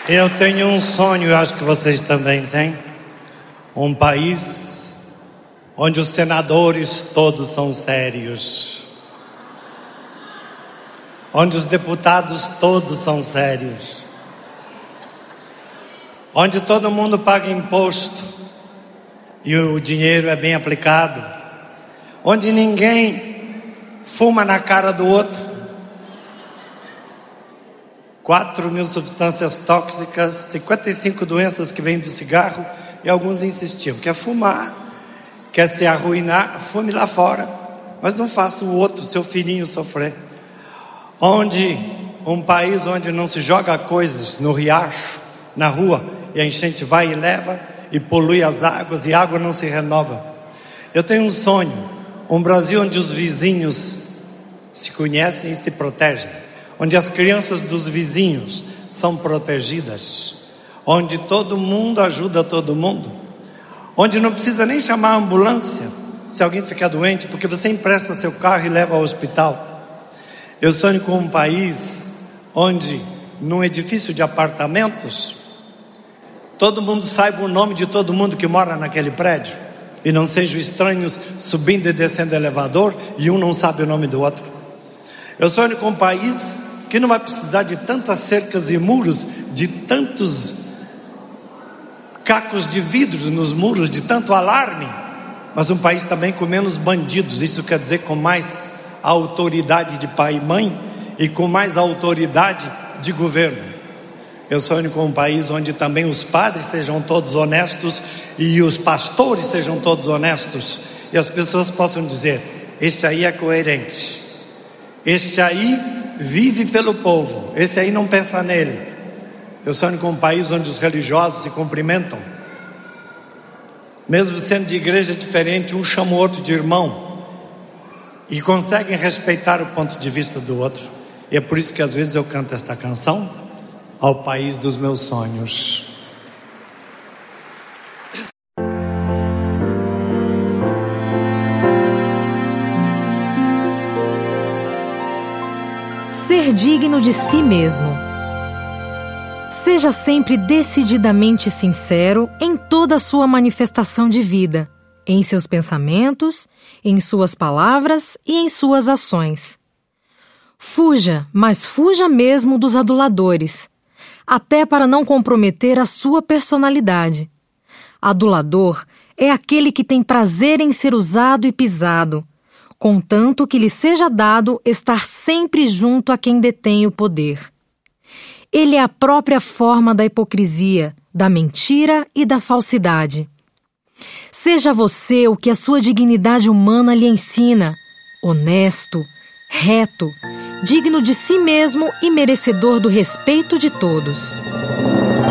Eu tenho um sonho, eu acho que vocês também têm. Um país onde os senadores todos são sérios. Onde os deputados todos são sérios. Onde todo mundo paga imposto e o dinheiro é bem aplicado. Onde ninguém fuma na cara do outro. 4.000 substâncias tóxicas, 55 doenças que vêm do cigarro, e alguns insistiam: quer fumar, quer se arruinar, fume lá fora, mas não faça o outro, seu filhinho, sofrer. Um país onde não se joga coisas no riacho, na rua, e a enchente vai e leva e polui as águas, e a água não se renova. Eu tenho um sonho, um Brasil onde os vizinhos se conhecem e se protegem, onde as crianças dos vizinhos são protegidas, onde todo mundo ajuda todo mundo, onde não precisa nem chamar a ambulância se alguém ficar doente, porque você empresta seu carro e leva ao hospital. Eu sonho com um país onde, num edifício de apartamentos, todo mundo saiba o nome de todo mundo que mora naquele prédio, e não sejam estranhos subindo e descendo o elevador e um não sabe o nome do outro. Eu sonho com um país que não vai precisar de tantas cercas e muros, de tantos cacos de vidros nos muros, de tanto alarme, mas um país também com menos bandidos. Isso quer dizer com mais autoridade de pai e mãe e com mais autoridade de governo. Eu sonho com um país onde também os padres sejam todos honestos e os pastores sejam todos honestos, e as pessoas possam dizer: este aí é coerente, este aí vive pelo povo, esse aí não pensa nele. Eu sonho com um país onde os religiosos se cumprimentam, mesmo sendo de igreja diferente, um chama o outro de irmão e conseguem respeitar o ponto de vista do outro. E é por isso que às vezes eu canto esta canção: ao país dos meus sonhos. Ser digno de si mesmo. Seja sempre decididamente sincero em toda a sua manifestação de vida, em seus pensamentos, em suas palavras e em suas ações. Fuja, mas fuja mesmo dos aduladores, até para não comprometer a sua personalidade. Adulador é aquele que tem prazer em ser usado e pisado, contanto que lhe seja dado estar sempre junto a quem detém o poder. Ele é a própria forma da hipocrisia, da mentira e da falsidade. Seja você o que a sua dignidade humana lhe ensina: honesto, reto, digno de si mesmo e merecedor do respeito de todos.